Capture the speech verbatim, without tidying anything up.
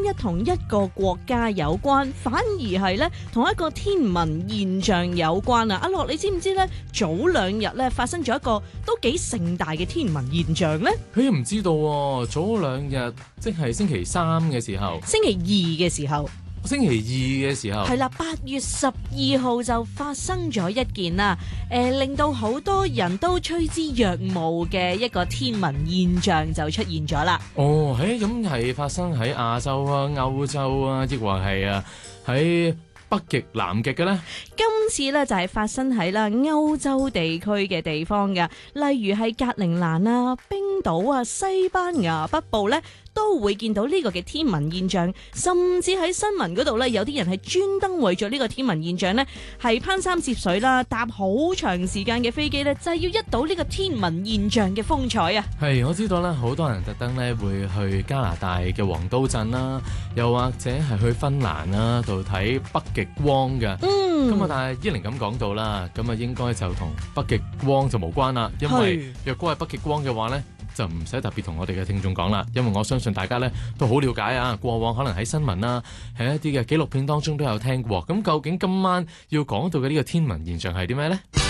一同一個國家有關，反而係咧同一個天文現象有關啊！阿樂，你知唔知咧？早兩日咧發生咗一個都幾盛大嘅天文現象咧？ 佢唔知道喎，早兩日即係星期三嘅時候， 星期二嘅時候。 星期二嘅時候係啦，八月十二號就發生咗一件啦，誒、呃、令到好多人都趨之若鶩嘅一個天文現象就出現咗啦。 哦，誒咁係發生喺亞洲啊、歐洲啊，抑或係啊喺北極、南極嘅咧？ 今次咧就係發生喺啦歐洲地區嘅地方嘅，例如係格陵蘭啊、冰島啊、西班牙北部咧，都會見到呢個嘅天文現象，甚至喺新聞嗰度咧，有啲人係專登為咗呢個天文現象咧，係攀山涉水啦，搭好長時間嘅飛機咧，就係要一睹呢個天文現象嘅風采啊！ 係，我知道啦，好多人特登咧會去加拿大嘅黃刀鎮啦，又或者係去芬蘭啦度睇北極光嘅。 嗯， 咁啊，但係依玲咁講到啦，咁啊應該就同北極光就無關啦，因為若果係北極光嘅話咧，就唔使特別同我哋嘅聽眾講啦，因為我相信大家咧都好了解啊。過往可能喺新聞啦，喺一啲嘅紀錄片當中都有聽過。咁究竟今晚要講到嘅呢個天文現象係啲咩呢？